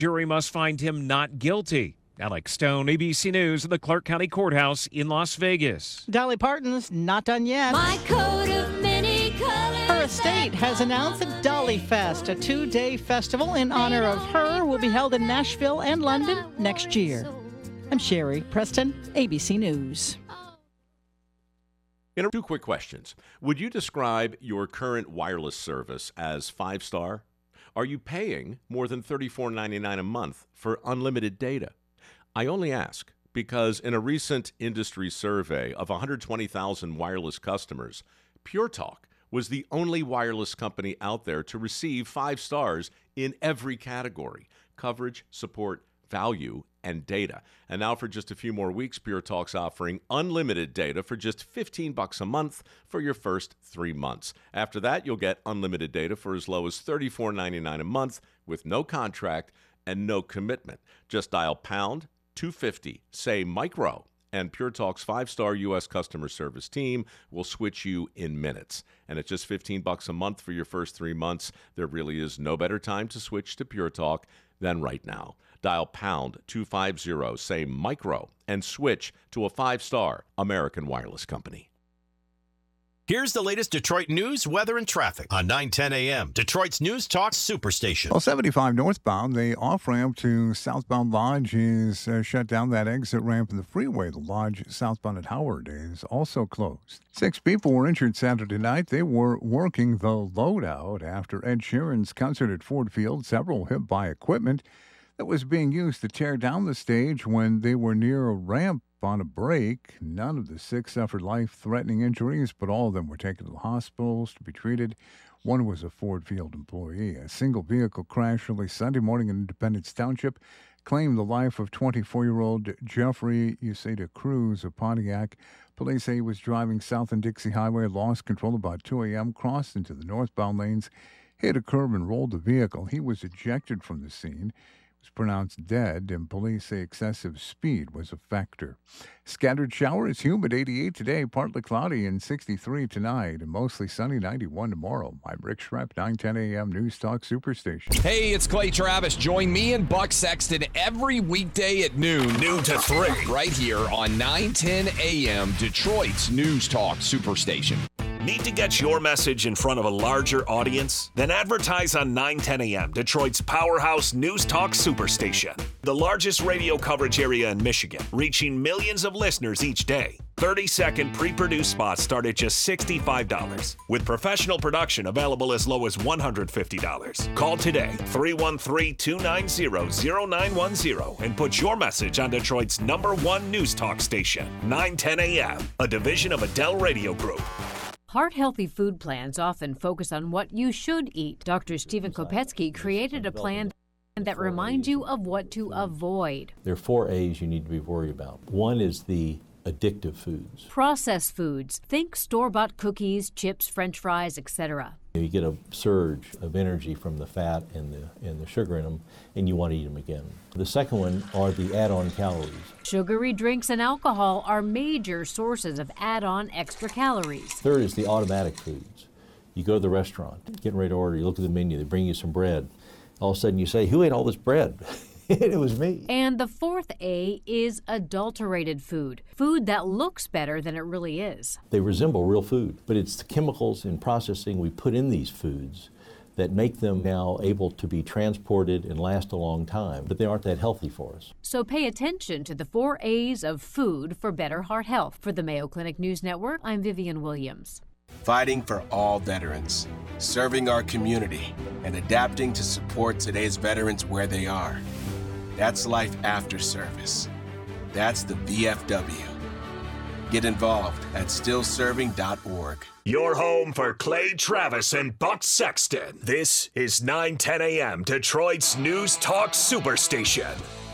Jury must find him not guilty. Alex Stone, ABC News, at the Clark County Courthouse in Las Vegas. Dolly Parton's not done yet. My coat of many colors. Her estate has announced that Dolly Fest, a 2-day festival in honor of her, will be held in Nashville and London next year. I'm Sherry Preston, ABC News. Two quick questions. Would you describe your current wireless service as 5-star? Are you paying more than $34.99 a month for unlimited data? I only ask because in a recent industry survey of 120,000 wireless customers, Pure Talk was the only wireless company out there to receive 5 stars in every category: coverage, support, value, and data. And now for just a few more weeks, Pure Talk's offering unlimited data for just $15 a month for your first 3 months. After that, you'll get unlimited data for as low as $34.99 a month with no contract and no commitment. Just dial pound 250, say micro, and Pure Talk's 5-star U.S. customer service team will switch you in minutes. And at just $15 a month for your first 3 months, there really is no better time to switch to Pure Talk than right now. Dial pound 250, say micro, and switch to a 5-star American wireless company. Here's the latest Detroit news, weather, and traffic on 9:10 a.m. Detroit's News Talk Superstation. Well, 75 northbound, the off-ramp to southbound Lodge is shut down. That exit ramp in the freeway, the Lodge southbound at Howard, is also closed. 6 people were injured Saturday night. They were working the loadout after Ed Sheeran's concert at Ford Field. Several hit by equipment that was being used to tear down the stage when they were near a ramp on a break. None of the 6 suffered life-threatening injuries, but all of them were taken to the hospitals to be treated. One was a Ford Field employee. A single vehicle crash early Sunday morning in Independence Township claimed the life of 24-year-old Jeffrey Uceda Cruz of Pontiac. Police say he was driving south on Dixie Highway, lost control about 2 a.m., crossed into the northbound lanes, hit a curb, and rolled the vehicle. He was ejected from the scene. Was pronounced dead, and police say excessive speed was a factor. Scattered showers, humid 88 today, partly cloudy, and 63 tonight, and mostly sunny 91 tomorrow. I'm Rick Schrepp, 9:10 a.m. News Talk Superstation. Hey, it's Clay Travis. Join me and Buck Sexton every weekday at noon to 3, right here on 9:10 a.m. Detroit's News Talk Superstation. Need to get your message in front of a larger audience? Then advertise on 9:10 a.m., Detroit's powerhouse News Talk Superstation. The largest radio coverage area in Michigan, reaching millions of listeners each day. 30-second pre-produced spots start at just $65, with professional production available as low as $150. Call today, 313-290-0910, and put your message on Detroit's #1 News Talk station, 9:10 a.m., a division of Adele Radio Group. Heart-healthy food plans often focus on what you should eat. Dr. Stephen Kopetsky created a plan that reminds you of what to avoid. There are 4 A's you need to be worried about. One is the addictive foods. Processed foods. Think store-bought cookies, chips, French fries, etc. You get a surge of energy from the fat and the sugar in them, and you want to eat them again. The second one are the add-on calories. Sugary drinks and alcohol are major sources of add-on extra calories. Third is the automatic foods. You go to the restaurant, getting ready to order, you look at the menu, they bring you some bread. All of a sudden you say, who ate all this bread? It was me. And the 4th A is adulterated food. Food that looks better than it really is. They resemble real food, but it's the chemicals and processing we put in these foods that make them now able to be transported and last a long time, but they aren't that healthy for us. So pay attention to the 4 A's of food for better heart health. For the Mayo Clinic News Network, I'm Vivian Williams. Fighting for all veterans, serving our community, and adapting to support today's veterans where they are. That's life after service. That's the VFW. Get involved at stillserving.org. Your home for Clay Travis and Buck Sexton. This is 9:10 a.m. Detroit's News Talk Superstation.